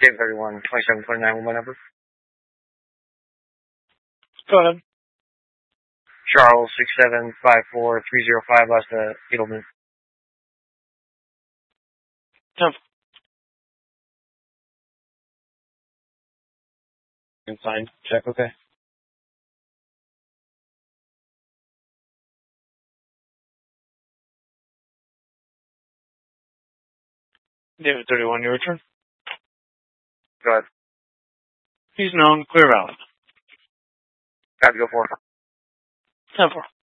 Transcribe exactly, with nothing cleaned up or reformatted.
David thirty-one, twenty-seven twenty-nine, one number. Go ahead. Charles, six seven five four three zero five, last uh, Edelman. Ten. And sign. Check, okay. David thirty-one, your return. Go ahead. He's known, clear valid. Got to go for. ten four.